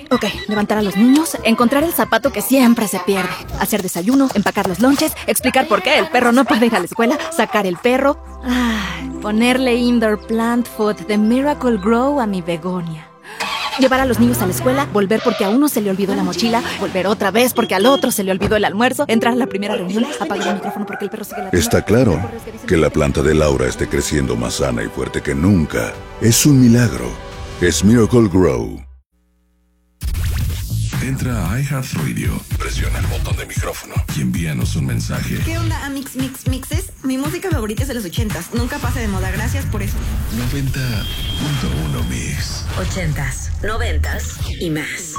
Ok, levantar a los niños, encontrar el zapato que siempre se pierde, hacer desayuno, empacar los lonches, explicar por qué el perro no puede ir a la escuela, sacar el perro, ponerle indoor plant food de Miracle Grow a mi begonia. Llevar a los niños a la escuela, volver porque a uno se le olvidó la mochila, volver otra vez porque al otro se le olvidó el almuerzo, entrar a la primera reunión, apagar el micrófono porque el perro sigue la... Está claro que la planta de Laura esté creciendo más sana y fuerte que nunca. Es un milagro. Es Miracle Grow. Entra a iHeartRadio, presiona el botón de micrófono y envíanos un mensaje. ¿Qué onda, Mixes? Mi música favorita es de los 80s. Nunca pasa de moda. Gracias por eso. 90.1 Mix. 80s, 90s y más.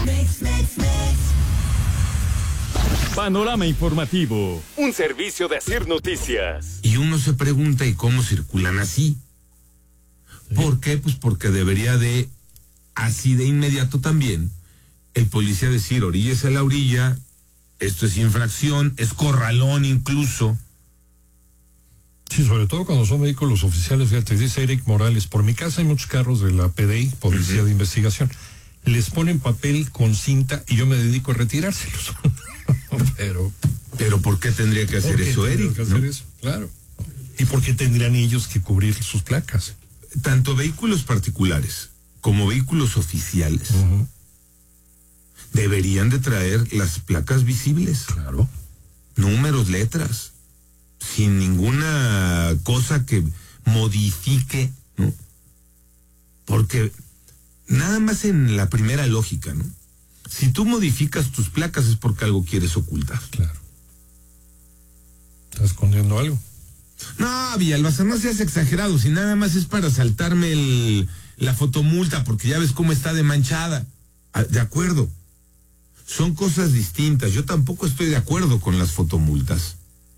Panorama informativo. Un servicio de Asir Noticias. Y uno se pregunta, ¿y cómo circulan así? ¿Por qué? Pues porque debería de, así de inmediato también, el policía decir, oríllese a la orilla, esto es infracción, es corralón incluso. Sí, sobre todo cuando son vehículos oficiales. Fíjate, dice Eric Morales, por mi casa hay muchos carros de la PDI, Policía de Investigación. Les ponen papel con cinta y yo me dedico a retirárselos. Pero ¿por qué tendría que hacer eso, Eric? Que hacer eso? Claro. ¿Y por qué tendrían ellos que cubrir sus placas? Tanto vehículos particulares como vehículos oficiales deberían de traer las placas visibles. Claro. Números, letras, sin ninguna cosa que modifique, ¿no? Porque nada más en la primera lógica, ¿no? Si tú modificas tus placas es porque algo quieres ocultar. Claro. ¿Estás escondiendo algo? No, Villalbazo, no seas exagerado. Si nada más es para saltarme la fotomulta, porque ya ves cómo está de manchada. De acuerdo. Son cosas distintas. Yo tampoco estoy de acuerdo con las fotomultas.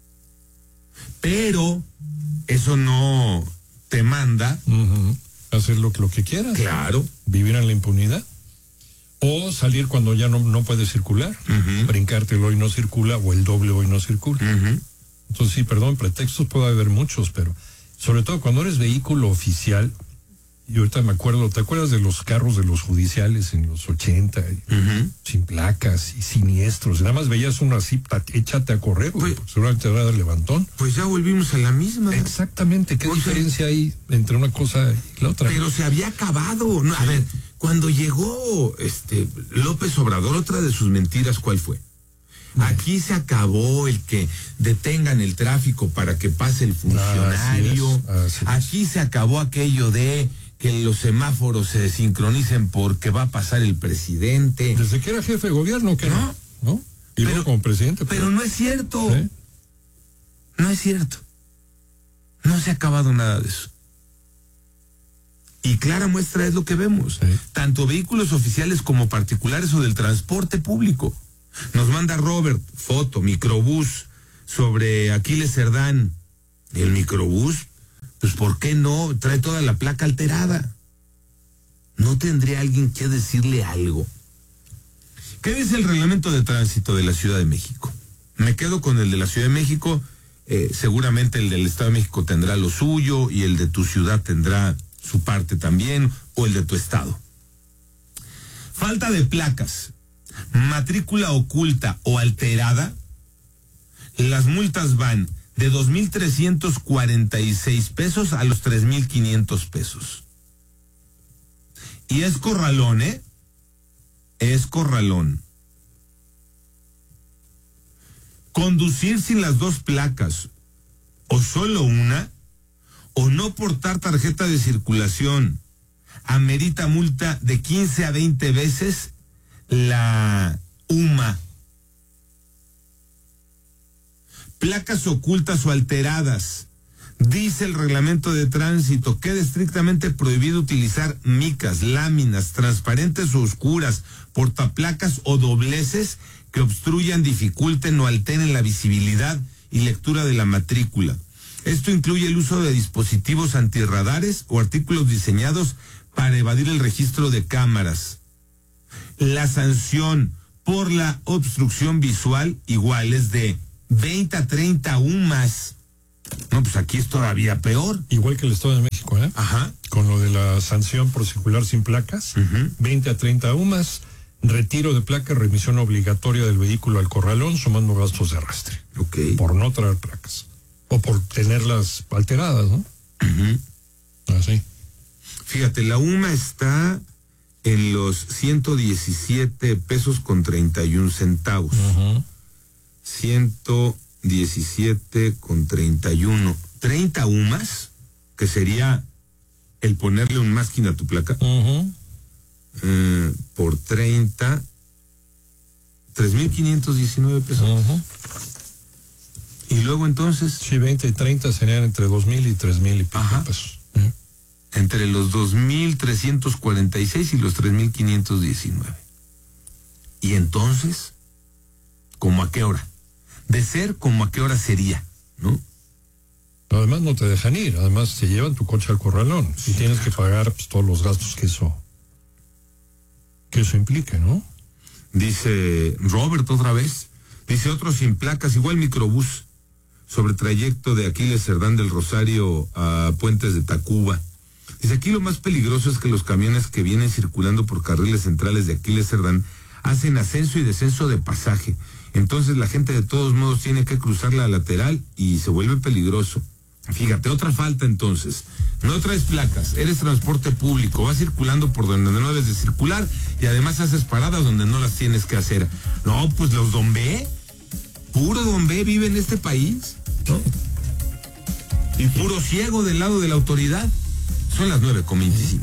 Pero eso no te manda hacer lo que quieras. Claro. Vivir en la impunidad. O salir cuando ya no puedes circular. Brincarte el hoy no circula o el doble hoy no circula. Entonces sí, perdón, pretextos puede haber muchos, pero sobre todo cuando eres vehículo oficial. Y ahorita me acuerdo, ¿te acuerdas de los carros de los judiciales en los 80? Sin placas y siniestros. Nada más veías uno así, échate a correr, pues, seguramente te va a dar levantón. Pues ya volvimos a la misma. Exactamente, ¿qué diferencia hay entre una cosa y la otra? Pero se había acabado. No, a ver, cuando llegó López Obrador, otra de sus mentiras, ¿cuál fue? Aquí se acabó el que detengan el tráfico para que pase el funcionario. Así es. Aquí se acabó aquello de que los semáforos se sincronicen porque va a pasar el presidente. Desde que era jefe de gobierno, que no. Y luego como presidente. Pero no es cierto. ¿Sí? No es cierto. No se ha acabado nada de eso. Y clara muestra es lo que vemos. Sí. Tanto vehículos oficiales como particulares o del transporte público. Nos manda Robert, foto, microbús, sobre Aquiles Cerdán. El microbús, pues ¿por qué no? Trae toda la placa alterada. ¿No tendría alguien que decirle algo? ¿Qué dice el reglamento de tránsito de la Ciudad de México? Me quedo con el de la Ciudad de México. Seguramente el del Estado de México tendrá lo suyo y el de tu ciudad tendrá su parte también, o el de tu estado. Falta de placas, matrícula oculta o alterada, las multas van de 2,346 pesos a los 3,500 pesos. Y es corralón, es corralón. Conducir sin las dos placas, o solo una, o no portar tarjeta de circulación, amerita multa de 15 a 20 veces la UMA. Placas ocultas o alteradas. Dice el reglamento de tránsito, queda estrictamente prohibido utilizar micas, láminas, transparentes o oscuras, portaplacas o dobleces que obstruyan, dificulten o alteren la visibilidad y lectura de la matrícula. Esto incluye el uso de dispositivos antirradares o artículos diseñados para evadir el registro de cámaras. La sanción por la obstrucción visual igual es de 20 a 30 UMAS. No, pues aquí es todavía peor. Igual que el Estado de México, Ajá. Con lo de la sanción por circular sin placas, 20 a 30 UMAS, retiro de placa, remisión obligatoria del vehículo al corralón, sumando gastos de arrastre. Ok. Por no traer placas. O por tenerlas alteradas, ¿no? Así. Fíjate, la UMA está en los 117 pesos con 31 centavos. 117 con 31. 30 UMAs, que sería el ponerle un masking a tu placa. Por 30, 3,519 pesos. Y luego entonces... Sí, 20 y 30 serían entre 2,000 y 3,000 y pico pesos. Entre los 2,346 y los 3,519. Y entonces, ¿cómo a qué hora? De ser, ¿cómo a qué hora sería? ¿No? Además no te dejan ir, además te llevan tu coche al corralón y tienes que pagar pues, todos los gastos que eso implique, ¿no? Dice Robert otra vez, dice otro sin placas, igual microbús, sobre trayecto de Aquiles Cerdán del Rosario a Puentes de Tacuba. Dice, aquí lo más peligroso es que los camiones que vienen circulando por carriles centrales de Aquiles Cerdán hacen ascenso y descenso de pasaje. Entonces la gente de todos modos tiene que cruzar la lateral y se vuelve peligroso. Fíjate, otra falta entonces. No traes placas, eres transporte público, vas circulando por donde no debes de circular y además haces paradas donde no las tienes que hacer. No, pues los Don B, puro Don B vive en este país, ¿no? Y puro ciego del lado de la autoridad. Son las 9:25.